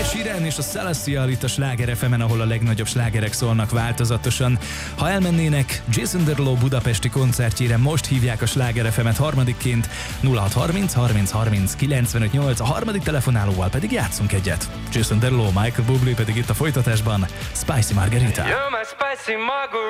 Sheeran és a Celestial itt a Sláger FM-en, ahol a legnagyobb slágerek szólnak változatosan. Ha elmennének Jason Derulo budapesti koncertjére, most hívják a Sláger FM-et harmadikként 0630 30 30 95 8, a harmadik telefonálóval pedig játszunk egyet. Jason Derulo, Michael Bublé pedig itt a folytatásban Spicy Margarita.